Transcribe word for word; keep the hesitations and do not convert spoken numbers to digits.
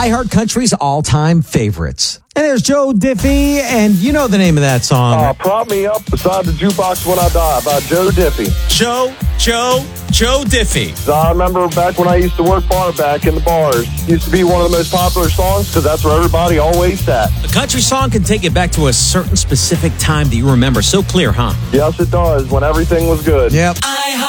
iHeart Country's all-time favorites. And there's Joe Diffie, and you know the name of that song. Uh, prop me up beside the jukebox when I die by Joe Diffie. Joe, Joe, Joe Diffie. So I remember back when I used to work bar back in the bars. Used to be one of the most popular songs because that's where everybody always sat. A country song can take you back to a certain specific time that you remember so clear, huh? Yes, it does, when everything was good. Yep. I